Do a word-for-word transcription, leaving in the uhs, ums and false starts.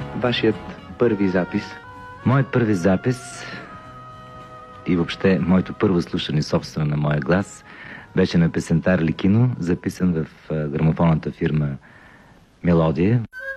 вашият първи запис? Моят първи запис и въобще моето първо слушане собствено на моя глас беше на песента Арлекино, записан в грамофонната фирма Мелодия.